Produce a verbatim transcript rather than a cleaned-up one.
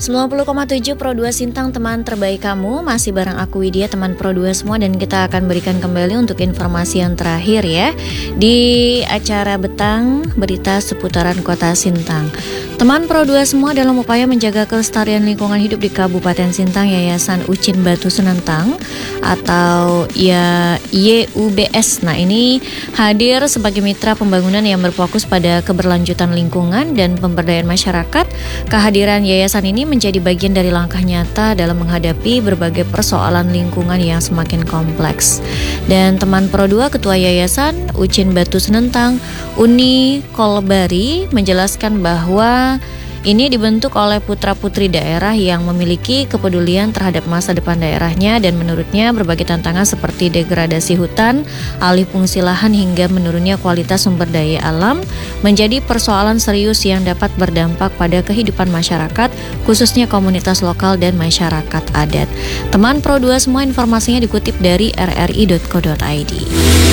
sembilan puluh koma tujuh Pro dua Sintang, teman terbaik kamu. Masih bareng aku Widya, teman Pro dua semua. Dan kita akan berikan kembali untuk informasi yang terakhir ya, di acara Betang, berita seputaran kota Sintang. Teman Pro dua semua, dalam upaya menjaga kelestarian lingkungan hidup di Kabupaten Sintang, Yayasan Ucin Batu Senentang atau ya Y U B S. Nah, ini hadir sebagai mitra pembangunan yang berfokus pada keberlanjutan lingkungan dan pemberdayaan masyarakat. Kehadiran yayasan ini menjadi bagian dari langkah nyata dalam menghadapi berbagai persoalan lingkungan yang semakin kompleks. Dan teman Pro dua, Ketua Yayasan Ucin Batu Senentang, Uni Kolbari, menjelaskan bahwa ini dibentuk oleh putra-putri daerah yang memiliki kepedulian terhadap masa depan daerahnya, dan menurutnya berbagai tantangan seperti degradasi hutan, alih fungsi lahan hingga menurunnya kualitas sumber daya alam menjadi persoalan serius yang dapat berdampak pada kehidupan masyarakat, khususnya komunitas lokal dan masyarakat adat. Teman Pro dua semua, informasinya dikutip dari r r i dot co dot i d.